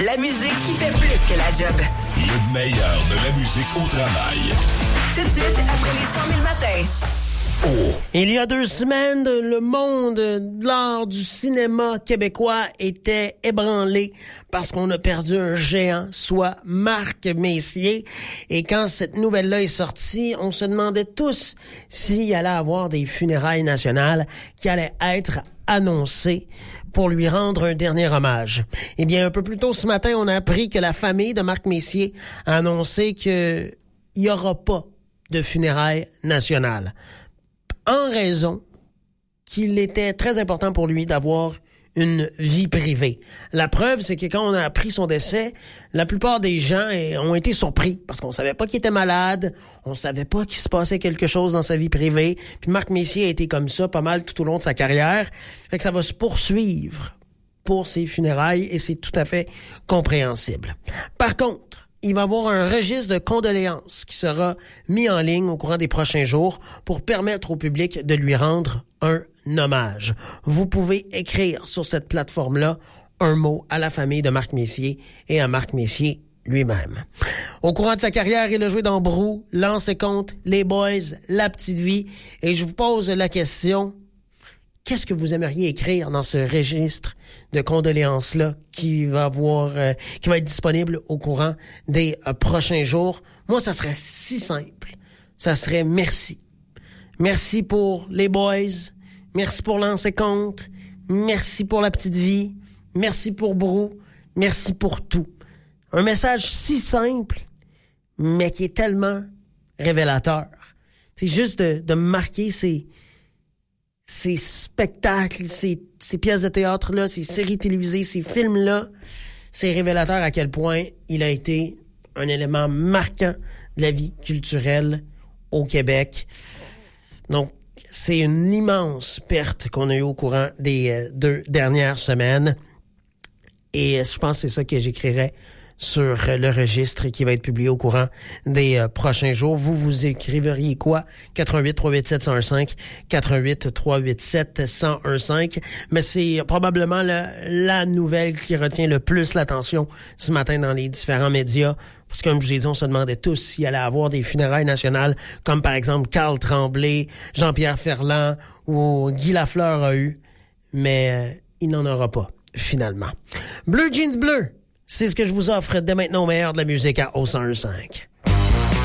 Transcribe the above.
La musique qui fait plus que la job. Le meilleur de la musique au travail. Tout de suite, après les 100 000 matins. Oh. Il y a 2 semaines, le monde de l'art du cinéma québécois était ébranlé parce qu'on a perdu un géant, soit Marc Messier. Et quand cette nouvelle-là est sortie, on se demandait tous s'il allait avoir des funérailles nationales qui allaient être annoncées pour lui rendre un dernier hommage. Eh bien, un peu plus tôt ce matin, on a appris que la famille de Marc Messier a annoncé qu'il n'y aura pas de funérailles nationales, en raison qu'il était très important pour lui d'avoir une vie privée. La preuve, c'est que quand on a appris son décès, la plupart des gens ont été surpris parce qu'on savait pas qu'il était malade, on savait pas qu'il se passait quelque chose dans sa vie privée. Puis Marc Messier a été comme ça pas mal tout au long de sa carrière. Fait que ça va se poursuivre pour ses funérailles et c'est tout à fait compréhensible. Par contre, il va y avoir un registre de condoléances qui sera mis en ligne au courant des prochains jours pour permettre au public de lui rendre un hommage. Vous pouvez écrire sur cette plateforme-là un mot à la famille de Marc Messier et à Marc Messier lui-même. Au courant de sa carrière, il a joué dans Brou, Lance et Compte, Les Boys, La Petite Vie. Et je vous pose la question, qu'est-ce que vous aimeriez écrire dans ce registre de condoléances-là qui va être disponible au courant des prochains jours? Moi, ça serait si simple. Ça serait merci. Merci pour Les Boys. Merci pour Lance et Compte. Merci pour La Petite Vie. Merci pour Brou. Merci pour tout. Un message si simple, mais qui est tellement révélateur. C'est juste de marquer ces spectacles, ces pièces de théâtre-là, ces séries télévisées, ces films-là, c'est révélateur à quel point il a été un élément marquant de la vie culturelle au Québec. Donc, c'est une immense perte qu'on a eue au courant des 2 dernières semaines. Et je pense que c'est ça que j'écrirais sur le registre qui va être publié au courant des prochains jours. Vous écriveriez quoi? 88 387 1015, 88 387 1015. Mais c'est probablement la nouvelle qui retient le plus l'attention ce matin dans les différents médias. Parce que, comme je vous ai dit, on se demandait tous s'il allait avoir des funérailles nationales, comme par exemple Carl Tremblay, Jean-Pierre Ferland ou Guy Lafleur a eu. Mais il n'en aura pas, finalement. Bleu Jeans Bleu, c'est ce que je vous offre dès maintenant au meilleur de la musique à O101.5.